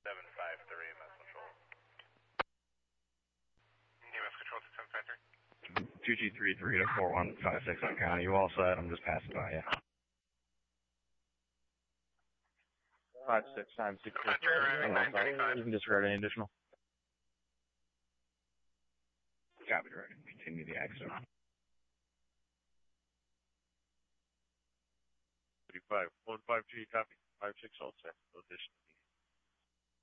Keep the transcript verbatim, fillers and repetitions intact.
seven five three, M S Control. E M S Control to seven five three. two G three three to four one five six on county. You all set? I'm just passing by you. five six nine six. You can disregard any additional. Copy, right. Continue the accident. thirty-five, one five G, copy. five six all set. No additional.